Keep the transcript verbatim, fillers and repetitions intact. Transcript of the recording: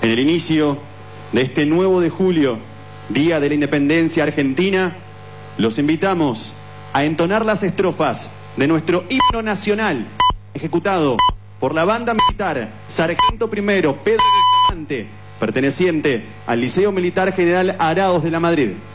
En el inicio de este nuevo de julio, Día de la Independencia Argentina, los invitamos a entonar las estrofas de nuestro himno nacional, ejecutado por la banda militar Sargento Primero Pedro Bustamante, perteneciente al Liceo Militar General Araos de la Madrid.